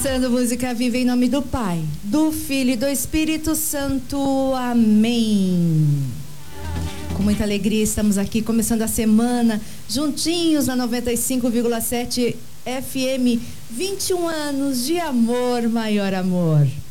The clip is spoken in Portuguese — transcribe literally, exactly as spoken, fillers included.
Começando música viva em nome do Pai, do Filho e do Espírito Santo. Amém. Com muita alegria estamos aqui começando a semana juntinhos na noventa e cinco vírgula sete F M. vinte e um anos de amor, maior amor.